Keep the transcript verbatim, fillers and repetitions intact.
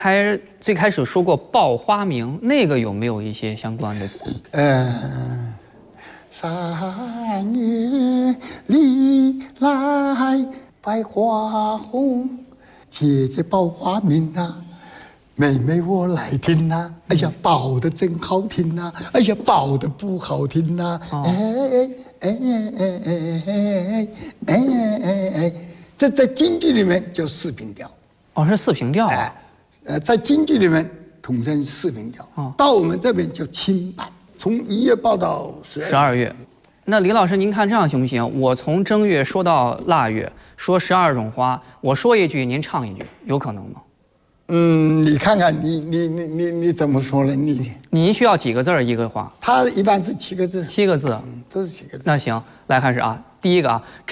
还最开始说过报花名，那个有没有一些相关的词？ 嗯，三月里来百花红，姐姐报花名啊，妹妹我来听啊，哎呀，报的真好听啊，哎呀，报的不好听啊， 哦、 哎哎哎哎哎哎哎哎哎，这在京剧里面叫四平调。 哦，是四平调啊。 哎呃，在京剧里面统称四平调， 哦、 到我们这边叫清版，从一月报到十二十二月。那李老师，您看这样行不行？我从正月说到腊月，说十二种花，我说一句，您唱一句，有可能吗？ 嗯，你看看你你你你你怎么说呢？你您需要几个字儿一个花？ 它一般是七个字， 七个字， 嗯，都是七个字。 那行，来开始啊，第一个啊。